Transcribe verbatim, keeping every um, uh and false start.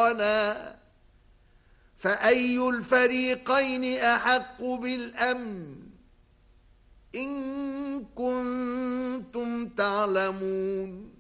فريقانا فأي الفريقين أحق بالأمن إن كنتم تعلمون